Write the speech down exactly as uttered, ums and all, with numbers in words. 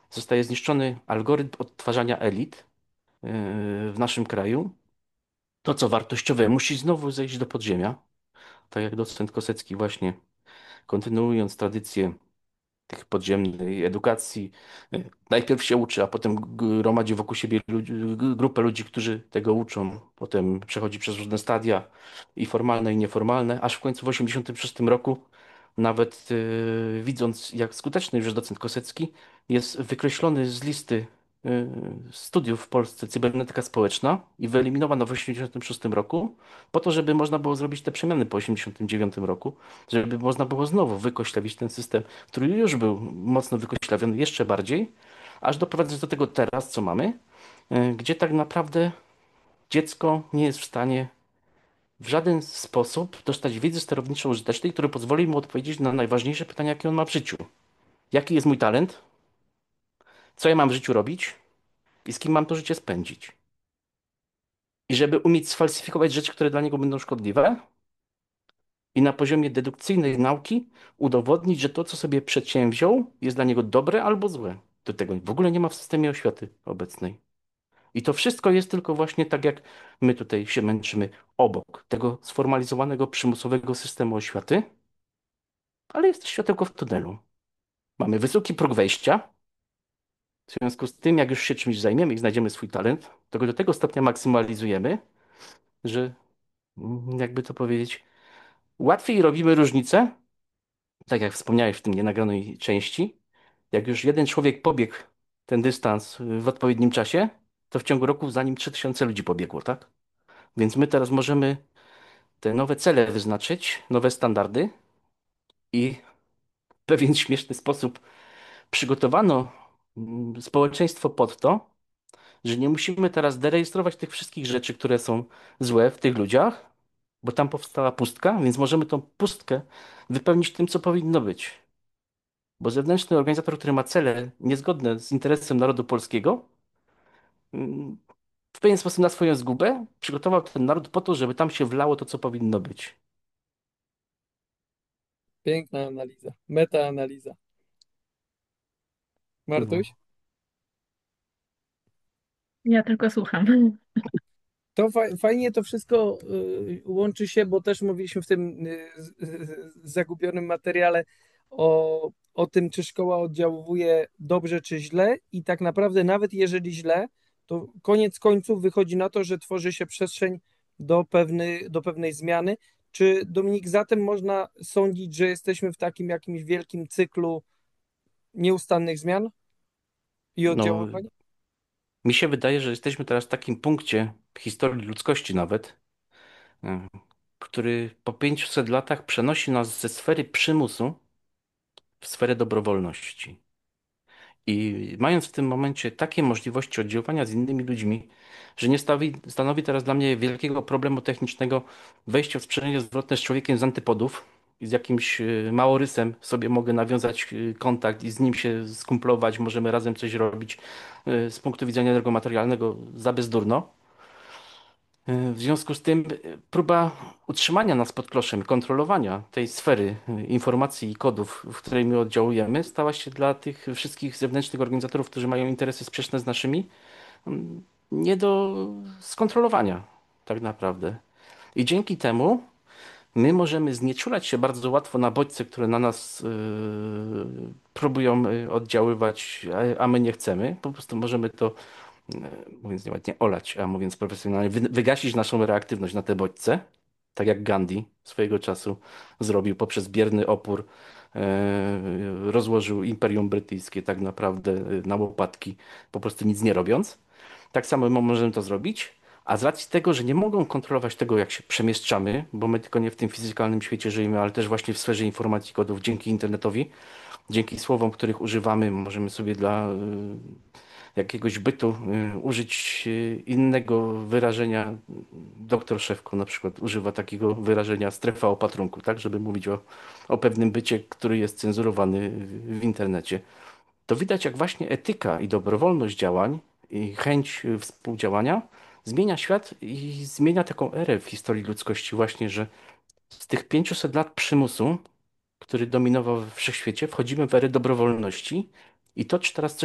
zostaje zniszczony algorytm odtwarzania elit yy, w naszym kraju. To, co wartościowe, musi znowu zejść do podziemia, tak jak docent Kosecki właśnie, kontynuując tradycję tych podziemnej edukacji. Y, Najpierw się uczy, a potem gromadzi wokół siebie ludzi, g- grupę ludzi, którzy tego uczą. Potem przechodzi przez różne stadia i formalne, i nieformalne, aż w końcu w osiemdziesiątym szóstym roku, nawet y, widząc, jak skuteczny już jest docent Kosecki, jest wykreślony z listy y, studiów w Polsce cybernetyka społeczna i wyeliminowano w osiemdziesiątym szóstym roku, po to, żeby można było zrobić te przemiany po osiemdziesiątym dziewiątym roku, żeby można było znowu wykoślawić ten system, który już był mocno wykoślawiony jeszcze bardziej, aż doprowadzać do tego teraz, co mamy, y, gdzie tak naprawdę dziecko nie jest w stanie w żaden sposób dostać wiedzy sterowniczo-użytecznej, która pozwoli mu odpowiedzieć na najważniejsze pytania, jakie on ma w życiu. Jaki jest mój talent? Co ja mam w życiu robić? I z kim mam to życie spędzić? I żeby umieć sfalsyfikować rzeczy, które dla niego będą szkodliwe i na poziomie dedukcyjnej nauki udowodnić, że to, co sobie przedsięwziął, jest dla niego dobre albo złe. Do tego w ogóle nie ma w systemie oświaty obecnej. I to wszystko jest tylko właśnie tak, jak my tutaj się męczymy obok tego sformalizowanego, przymusowego systemu oświaty, ale jest światełko w tunelu. Mamy wysoki próg wejścia. W związku z tym, jak już się czymś zajmiemy i znajdziemy swój talent, to go do tego stopnia maksymalizujemy, że mm, jakby to powiedzieć, łatwiej robimy różnicę, tak jak wspomniałeś w tym nienagranej części. Jak już jeden człowiek pobiegł ten dystans y, w odpowiednim czasie, to w ciągu roku za nim trzy tysiące ludzi pobiegło, tak? Więc my teraz możemy te nowe cele wyznaczyć, nowe standardy i w pewien śmieszny sposób przygotowano mm, społeczeństwo pod to, że nie musimy teraz derejestrować tych wszystkich rzeczy, które są złe w tych ludziach, bo tam powstała pustka, więc możemy tą pustkę wypełnić tym, co powinno być. Bo zewnętrzny organizator, który ma cele niezgodne z interesem narodu polskiego, mm, w pewien sposób na swoją zgubę przygotował ten naród po to, żeby tam się wlało to, co powinno być. Piękna analiza, metaanaliza. No, Martuś? Ja tylko słucham. To fa- fajnie to wszystko y, łączy się, bo też mówiliśmy w tym y, z- z- zagubionym materiale o, o tym, czy szkoła oddziałuje dobrze, czy źle. I tak naprawdę, nawet jeżeli źle, to koniec końców wychodzi na to, że tworzy się przestrzeń do pewny, do pewnej zmiany. Czy Dominik, zatem można sądzić, że jesteśmy w takim jakimś wielkim cyklu nieustannych zmian i no, oddziaływań? mi się wydaje, że jesteśmy teraz w takim punkcie historii ludzkości nawet, y, który po pięciuset latach przenosi nas ze sfery przymusu w sferę dobrowolności. I mając w tym momencie takie możliwości oddziaływania z innymi ludźmi, że nie stanowi, stanowi teraz dla mnie wielkiego problemu technicznego wejście w sprzężenie zwrotne z człowiekiem z antypodów i z jakimś y, małorysem sobie mogę nawiązać y, kontakt i z nim się skumplować, możemy razem coś robić y, z punktu widzenia energomaterialnego za bezdurno. Y, W związku z tym y, próba utrzymania nas pod kloszem, kontrolowania tej sfery y, informacji i kodów, w której my oddziałujemy, stała się dla tych wszystkich zewnętrznych organizatorów, którzy mają interesy sprzeczne z naszymi, mm, nie do skontrolowania tak naprawdę. I dzięki temu my możemy znieczulać się bardzo łatwo na bodźce, które na nas y, próbują y, oddziaływać, a, a my nie chcemy. Po prostu możemy to e, mówiąc nieładnie, olać, a mówiąc profesjonalnie, wy, wygasić naszą reaktywność na te bodźce, tak jak Gandhi swojego czasu zrobił poprzez bierny opór, e, rozłożył Imperium Brytyjskie tak naprawdę e, na łopatki, po prostu nic nie robiąc. Tak samo my możemy to zrobić, a z racji tego, że nie mogą kontrolować tego, jak się przemieszczamy, bo my tylko nie w tym fizykalnym świecie żyjemy, ale też właśnie w sferze informacji kodów dzięki internetowi, dzięki słowom, których używamy, możemy sobie dla e, jakiegoś bytu y, użyć y, innego wyrażenia. Doktor Szewko na przykład używa takiego wyrażenia strefa opatrunku, tak, żeby mówić o, o pewnym bycie, który jest cenzurowany w w internecie. To widać, jak właśnie etyka i dobrowolność działań i chęć y, współdziałania zmienia świat i zmienia taką erę w historii ludzkości właśnie, że z tych pięciuset lat przymusu, który dominował we wszechświecie, wchodzimy w erę dobrowolności i to, czy teraz coś